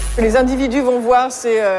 Les individus vont voir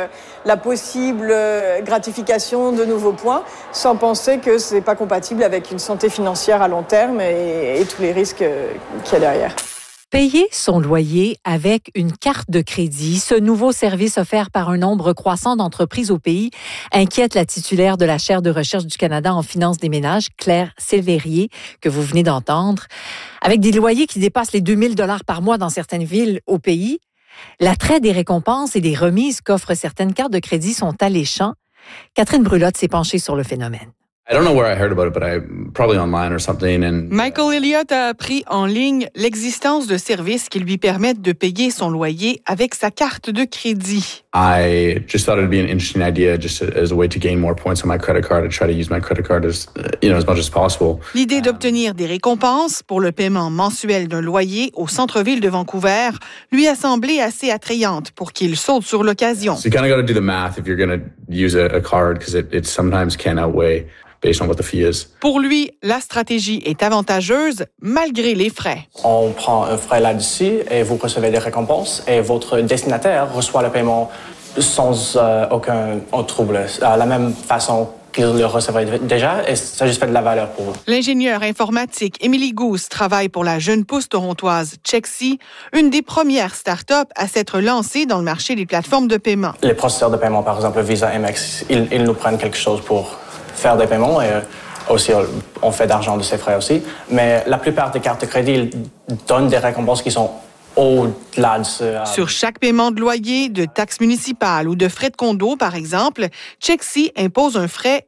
la possible gratification de nouveaux points sans penser que ce n'est pas compatible avec une santé financière à long terme et tous les risques qu'il y a derrière. Payer son loyer avec une carte de crédit, ce nouveau service offert par un nombre croissant d'entreprises au pays, inquiète la titulaire de la chaire de recherche du Canada en finances des ménages, Claire Silverier, que vous venez d'entendre. Avec des loyers qui dépassent les 2 000 $ par mois dans certaines villes au pays, l'attrait des récompenses et des remises qu'offrent certaines cartes de crédit sont alléchants. Catherine Brulotte s'est penchée sur le phénomène. I don't know where I heard about it, but I probably online or something. Michael Elliott a appris en ligne l'existence de services qui lui permettent de payer son loyer avec sa carte de crédit. I just thought it'd be an interesting idea, just as a way to gain more points on my credit card, to try to use my credit card as much as possible. L'idée d'obtenir des récompenses pour le paiement mensuel d'un loyer au centre-ville de Vancouver lui a semblé assez attrayante pour qu'il saute sur l'occasion. So you kind of got to do the math if you're going to use a card, because it sometimes can outweigh based on what the fee is. Pour lui, la stratégie est avantageuse malgré les frais. On prend un frais là-dessus et vous recevez des récompenses et votre destinataire reçoit le paiement sans aucun trouble, à la même façon qu'il le recevrait déjà, et ça juste fait de la valeur pour vous. L'ingénieure informatique Emily Goose travaille pour la jeune pousse torontoise Chexi, une des premières start-up à s'être lancée dans le marché des plateformes de paiement. Les processeurs de paiement, par exemple Visa, Amex, ils nous prennent quelque chose pour faire des paiements et aussi on fait d'argent de ces frais aussi. Mais la plupart des cartes de crédit ils donnent des récompenses qui sont au-delà de ce... Sur chaque paiement de loyer, de taxes municipales ou de frais de condo, par exemple, Chexi impose un frais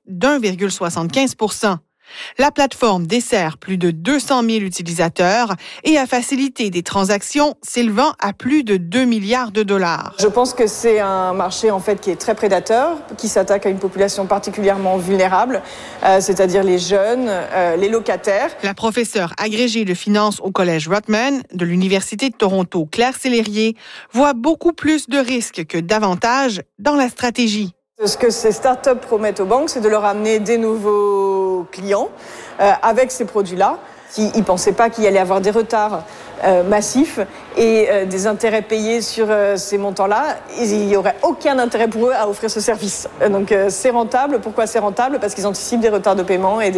d'1,75 %. La plateforme dessert plus de 200 000 utilisateurs et a facilité des transactions s'élevant à plus de 2 milliards de dollars. Je pense que c'est un marché en fait qui est très prédateur, qui s'attaque à une population particulièrement vulnérable, c'est-à-dire les jeunes, les locataires. La professeure agrégée de finance au Collège Rutman de l'Université de Toronto, Claire Silverier, voit beaucoup plus de risques que d'avantages dans la stratégie. Ce que ces startups promettent aux banques, c'est de leur amener des nouveaux clients avec ces produits-là. Ils ne pensaient pas qu'il y allait avoir des retards massifs et des intérêts payés sur ces montants-là. Il n'y aurait aucun intérêt pour eux à offrir ce service. Donc c'est rentable. Pourquoi c'est rentable ? Parce qu'ils anticipent des retards de paiement et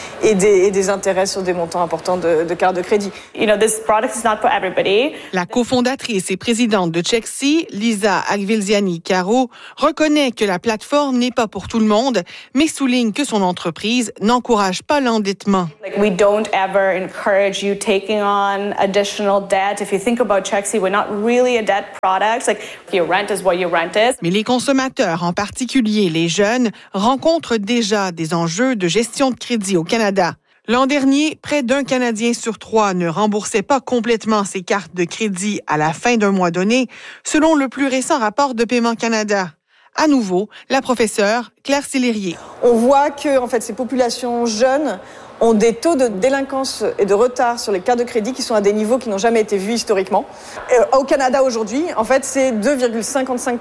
des intérêts sur des montants importants de cartes de crédit. This product is not for everybody. La cofondatrice et présidente de Chexi, Lisa Agvilziani-Caro, reconnaît que la plateforme n'est pas pour tout le monde, mais souligne que son entreprise n'encourage pas l'endettement. We don't ever encourage you taking on additional debt. If you think about Chexi, we're not really a debt product. Like your rent is what your rent is. Mais les consommateurs, en particulier les jeunes, rencontrent déjà des enjeux de gestion de crédit au Canada. L'an dernier, près d'un Canadien sur 3 ne remboursait pas complètement ses cartes de crédit à la fin d'un mois donné, selon le plus récent rapport de Paiement Canada. À nouveau, la professeure Claire Silverier. On voit que en fait, ces populations jeunes ont des taux de délinquance et de retard sur les cartes de crédit qui sont à des niveaux qui n'ont jamais été vus historiquement. Au Canada aujourd'hui, en fait, c'est 2,55%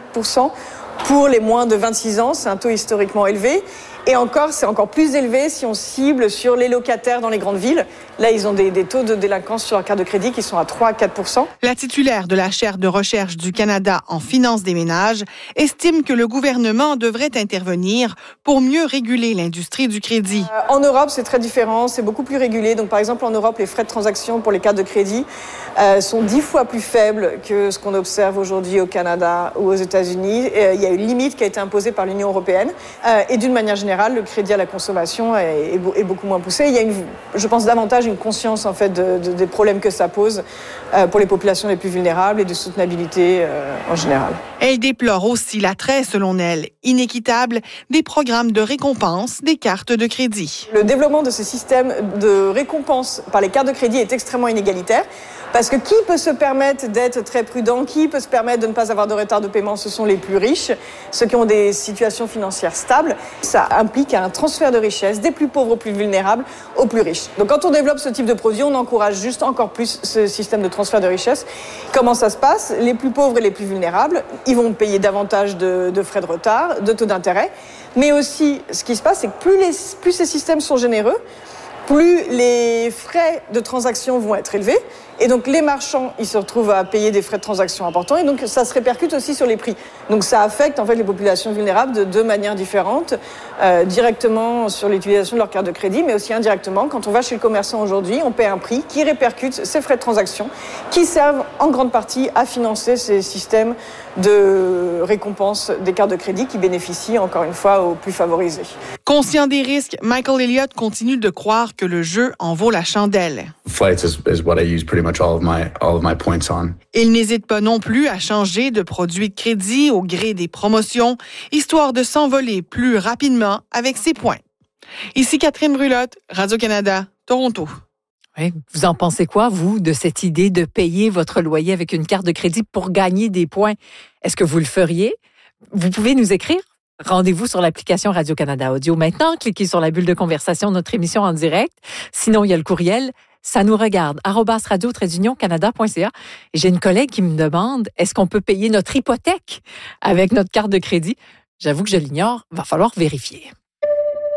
pour les moins de 26 ans. C'est un taux historiquement élevé. Et encore, c'est encore plus élevé si on cible sur les locataires dans les grandes villes. Là, ils ont des taux de délinquance sur leur carte de crédit qui sont à 3 à 4%. La titulaire de la chaire de recherche du Canada en finances des ménages estime que le gouvernement devrait intervenir pour mieux réguler l'industrie du crédit. En Europe, c'est très différent, c'est beaucoup plus régulé. Donc, par exemple, en Europe, les frais de transaction pour les cartes de crédit sont 10 fois plus faibles que ce qu'on observe aujourd'hui au Canada ou aux États-Unis. Il y a une limite qui a été imposée par l'Union européenne. Et d'une manière générale, le crédit à la consommation est beaucoup moins poussé. Il y a, je pense, davantage une conscience en fait des problèmes que ça pose pour les populations les plus vulnérables et de soutenabilité en général. Elle déplore aussi l'attrait, selon elle, inéquitable des programmes de récompense des cartes de crédit. Le développement de ces systèmes de récompense par les cartes de crédit est extrêmement inégalitaire. Parce que qui peut se permettre d'être très prudent, qui peut se permettre de ne pas avoir de retard de paiement, ce sont les plus riches, ceux qui ont des situations financières stables. Ça implique un transfert de richesse des plus pauvres aux plus vulnérables aux plus riches. Donc quand on développe ce type de produit, on encourage juste encore plus ce système de transfert de richesse. Comment ça se passe ? Les plus pauvres et les plus vulnérables, ils vont payer davantage de frais de retard, de taux d'intérêt. Mais aussi, ce qui se passe, c'est que plus ces systèmes sont généreux, plus les frais de transaction vont être élevés. Et donc, les marchands, ils se retrouvent à payer des frais de transaction importants. Et donc, ça se répercute aussi sur les prix. Donc, ça affecte, en fait, les populations vulnérables de deux manières différentes. Directement sur l'utilisation de leur carte de crédit, mais aussi indirectement. Quand on va chez le commerçant aujourd'hui, on paie un prix qui répercute ces frais de transaction, qui servent en grande partie à financer ces systèmes de récompense des cartes de crédit qui bénéficient, encore une fois, aux plus favorisés. Conscient des risques, Michael Elliott continue de croire que le jeu en vaut la chandelle. Flights is what I use pretty much all of my points on. Il n'hésite pas non plus à changer de produit de crédit au gré des promotions, histoire de s'envoler plus rapidement avec ses points. Ici Catherine Brulotte, Radio-Canada, Toronto. Oui, vous en pensez quoi, vous, de cette idée de payer votre loyer avec une carte de crédit pour gagner des points? Est-ce que vous le feriez? Vous pouvez nous écrire. Rendez-vous sur l'application Radio-Canada Audio. Maintenant, cliquez sur la bulle de conversation de notre émission en direct. Sinon, il y a le courriel. Ça nous regarde, @radio-canada.ca. Et j'ai une collègue qui me demande, est-ce qu'on peut payer notre hypothèque avec notre carte de crédit? J'avoue que je l'ignore. Va falloir vérifier.